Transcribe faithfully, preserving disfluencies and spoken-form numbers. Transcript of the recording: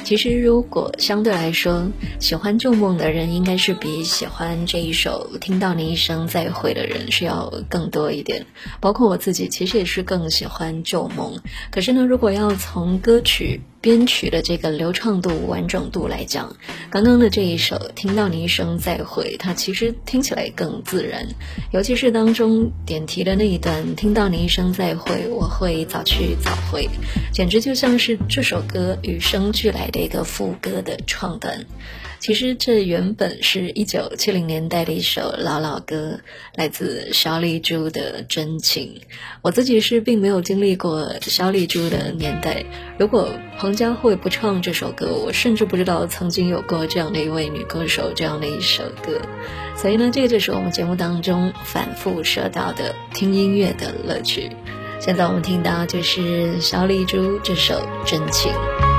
其实如果相对来说，喜欢旧梦的人应该是比喜欢这一首听到你一声再会的人是要更多一点，包括我自己其实也是更喜欢旧梦。可是呢，如果要从歌曲编曲的这个流畅度完整度来讲，刚刚的这一首听到你一声再会，它其实听起来更自然，尤其是当中点题的那一段听到你一声再会，我会早去早回，简直就像是这首歌与生俱来的一个副歌的创段。其实这原本是一九七零年代的一首老老歌，来自萧丽珠的真情。我自己是并没有经历过萧丽珠的年代，如果彭佳慧不唱这首歌，我甚至不知道曾经有过这样的一位女歌手，这样的一首歌。所以呢，这个就是我们节目当中反复说到的听音乐的乐趣。现在我们听到就是萧丽珠这首真情。